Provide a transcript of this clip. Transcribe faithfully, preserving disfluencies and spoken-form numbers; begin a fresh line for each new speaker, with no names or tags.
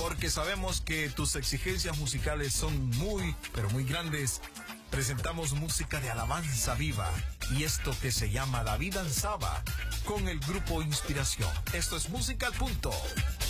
porque sabemos que tus exigencias musicales son muy, pero muy grandes, presentamos música de alabanza viva y esto que se llama David Danzaba con el grupo Inspiración. Esto es Música al Punto.